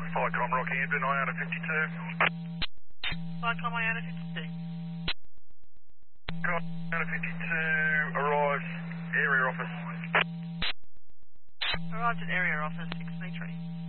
Cyclone Rockhampton, IATA 52. Cyclone IATA 52. IATA 52 arrives, area office. Arrived at area office, 6 me 3.